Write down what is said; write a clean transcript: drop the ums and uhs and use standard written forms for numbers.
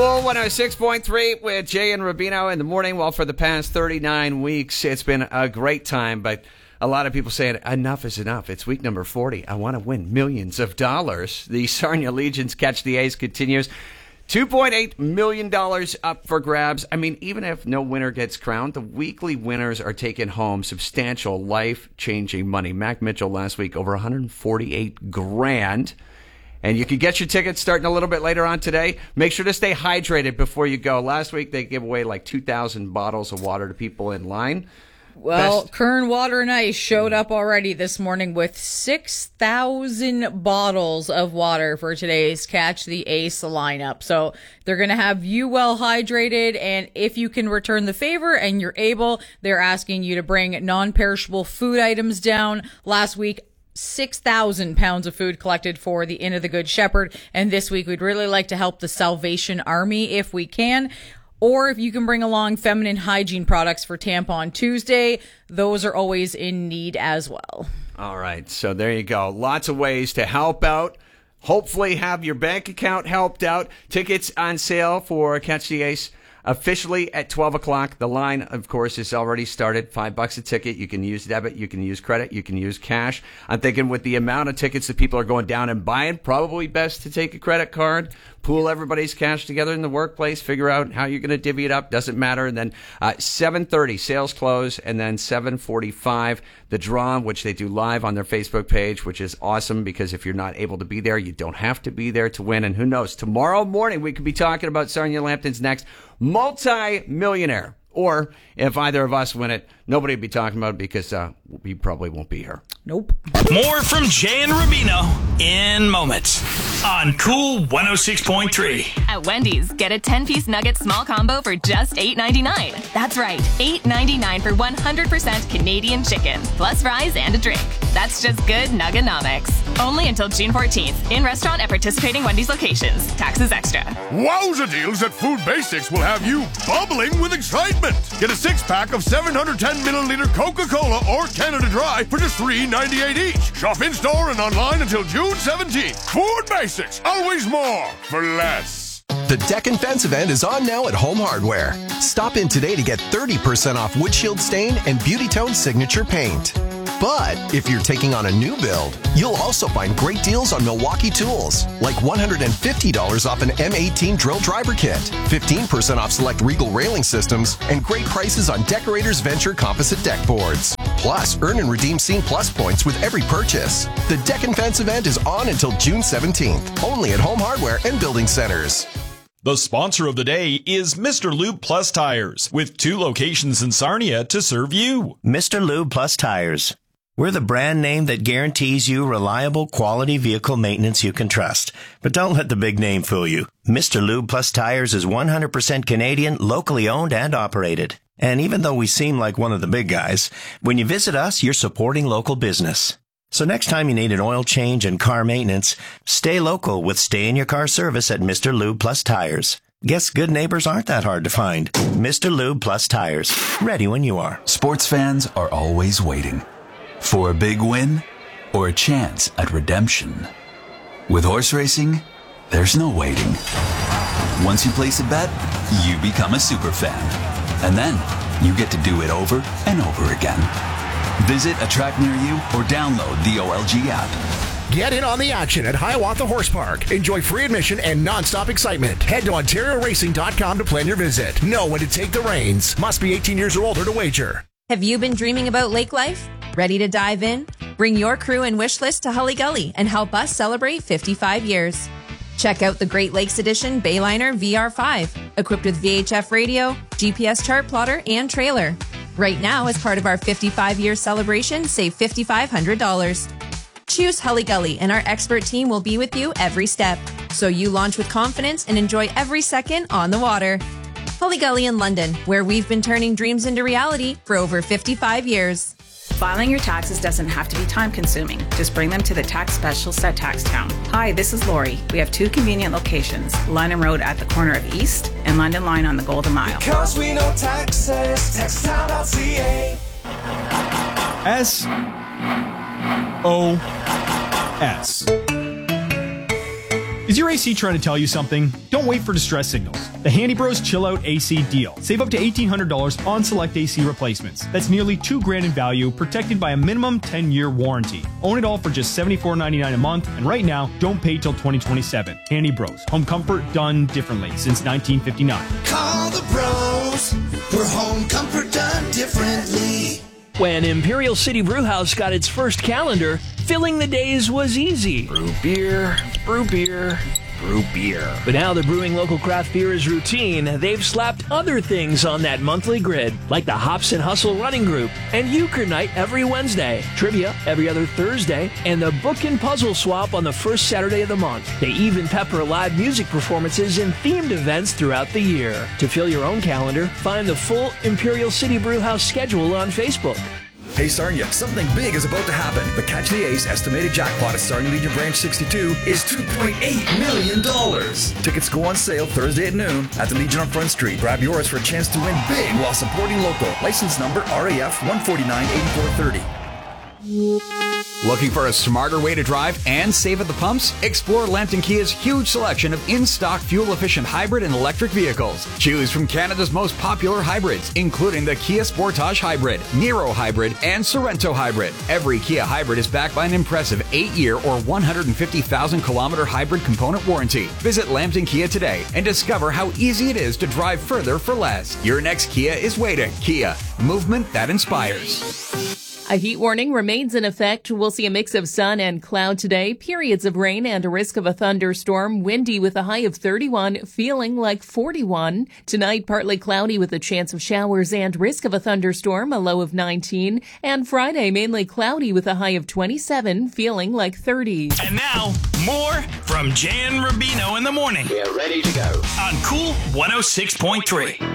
Full 106.3 with Jay and Rubino in the morning. Well, for the past 39 weeks, it's been a great time, but a lot of people saying enough is enough. It's week number 40. I want to win millions of dollars. The Sarnia Legion's Catch the Ace continues. $2.8 million up for grabs. I mean, even if no winner gets crowned, the weekly winners are taking home substantial life-changing money. Mac Mitchell last week, over $148,000. And you can get your tickets starting a little bit later on today. Make sure to stay hydrated before you go. Last week, they gave away like 2,000 bottles of water to people in line. Well, Kern Water and Ice showed up already this morning with 6,000 bottles of water for today's Catch the Ace lineup. So they're going to have you well hydrated, and if you can return the favor and you're able, they're asking you to bring non-perishable food items down. Last week, 6,000 pounds of food collected for the Inn of the Good Shepherd. And this week, we'd really like to help the Salvation Army if we can. Or if you can bring along feminine hygiene products for Tampon Tuesday, those are always in need as well. All right. So there you go. Lots of ways to help out. Hopefully have your bank account helped out. Tickets on sale for Catch the Ace officially at 12 o'clock. The line, of course, is already started. $5 a ticket. You can use debit. You can use credit. You can use cash. I'm thinking with the amount of tickets that people are going down and buying, probably best to take a credit card, pool everybody's cash together in the workplace, figure out how you're going to divvy it up. Doesn't matter. And then 7:30, sales close. And then 7:45, the draw, which they do live on their Facebook page, which is awesome because if you're not able to be there, you don't have to be there to win. And who knows, tomorrow morning we could be talking about Sarnia Lambton's next multi-millionaire. Or if either of us win it, nobody will be talking about it because we probably won't be here. Nope. More from Jay and Rubino in moments on Cool 106.3. At Wendy's, get a 10-piece nugget small combo for just $8.99. That's right, $8.99 for 100% Canadian chicken, plus fries and a drink. That's just good Nugganomics. Only until June 14th. In restaurant at participating Wendy's locations. Taxes extra. Wowza deals at Food Basics will have you bubbling with excitement. Get a 6-pack of 710-milliliter Coca-Cola or Canada Dry for just $3.98 each. Shop in-store and online until June 17th. Food Basics. Always more for less. The Deck and Fence event is on now at Home Hardware. Stop in today to get 30% off Windshield Stain and Beauty Tone Signature Paint. But if you're taking on a new build, you'll also find great deals on Milwaukee tools, like $150 off an M18 drill driver kit, 15% off select Regal railing systems, and great prices on Decorators Venture composite deck boards. Plus, earn and redeem Scene Plus points with every purchase. The Deck and Fence event is on until June 17th, only at Home Hardware and Building Centers. The sponsor of the day is Mr. Lube Plus Tires, with 2 locations in Sarnia to serve you. Mr. Lube Plus Tires. We're the brand name that guarantees you reliable, quality vehicle maintenance you can trust. But don't let the big name fool you. Mr. Lube Plus Tires is 100% Canadian, locally owned and operated. And even though we seem like one of the big guys, when you visit us, you're supporting local business. So next time you need an oil change and car maintenance, stay local with Stay in Your Car service at Mr. Lube Plus Tires. Guess good neighbors aren't that hard to find. Mr. Lube Plus Tires. Ready when you are. Sports fans are always waiting for a big win or a chance at redemption. With horse racing, there's no waiting. Once you place a bet, you become a super fan. And then you get to do it over and over again. Visit a track near you or download the OLG app. Get in on the action at Hiawatha Horse Park. Enjoy free admission and non-stop excitement. Head to OntarioRacing.com to plan your visit. Know when to take the reins. Must be 18 years or older to wager. Have you been dreaming about lake life? Ready to dive in? Bring your crew and wish list to Hully Gully and help us celebrate 55 years. Check out the Great Lakes Edition Bayliner VR5, equipped with VHF radio, GPS chart plotter, and trailer. Right now, as part of our 55-year celebration, save $5,500. Choose Hully Gully, and our expert team will be with you every step, so you launch with confidence and enjoy every second on the water. Hully Gully in London, where we've been turning dreams into reality for over 55 years. Filing your taxes doesn't have to be time-consuming. Just bring them to the tax specialist at Taxtown. Hi, this is Lori. We have 2 convenient locations, London Road at the corner of East and London Line on the Golden Mile. Because we know taxes, taxtown.ca. SOS. Is your AC trying to tell you something? Don't wait for distress signals. The Handy Bros Chill Out AC deal. Save up to $1,800 on select AC replacements. That's nearly $2,000 in value, protected by a minimum 10-year warranty. Own it all for just $74.99 a month, and right now, don't pay till 2027. Handy Bros. Home comfort done differently since 1959. Call the bros for home comfort done differently. When Imperial City Brewhouse got its first calendar, filling the days was easy. Brew beer, brew beer, brew beer. But now the brewing local craft beer is routine. They've slapped other things on that monthly grid, like the Hops and Hustle running group, and Euchre Night every Wednesday, trivia every other Thursday, and the Book and Puzzle Swap on the first Saturday of the month. They even pepper live music performances and themed events throughout the year. To fill your own calendar, find the full Imperial City Brewhouse schedule on Facebook. Hey Sarnia, something big is about to happen. The Catch the Ace estimated jackpot at Sarnia Legion Branch 62 is $2.8 million. Tickets go on sale Thursday at noon at the Legion on Front Street. Grab yours for a chance to win big while supporting local. License number RAF 1498430. Looking for a smarter way to drive and save at the pumps? Explore Lambton Kia's huge selection of in-stock fuel-efficient hybrid and electric vehicles. Choose from Canada's most popular hybrids, including the Kia Sportage Hybrid, Niro Hybrid, and Sorento Hybrid. Every Kia hybrid is backed by an impressive 8-year or 150,000-kilometer hybrid component warranty. Visit Lambton Kia today and discover how easy it is to drive further for less. Your next Kia is waiting. Kia, movement that inspires. A heat warning remains in effect. We'll see a mix of sun and cloud today, periods of rain and a risk of a thunderstorm, windy with a high of 31, feeling like 41. Tonight, partly cloudy with a chance of showers and risk of a thunderstorm, a low of 19. And Friday, mainly cloudy with a high of 27, feeling like 30. And now, more from Jay and Rubino in the morning. We're ready to go. On Cool 106.3.